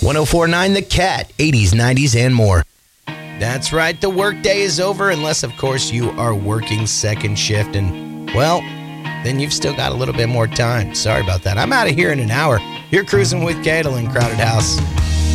104.9 The Cat, 80s, 90s, and more. That's right, the workday is over, unless, of course, you are working second shift. And, well, then you've still got a little bit more time. Sorry about that. I'm out of here in an hour. You're cruising with Cadel in Crowded House.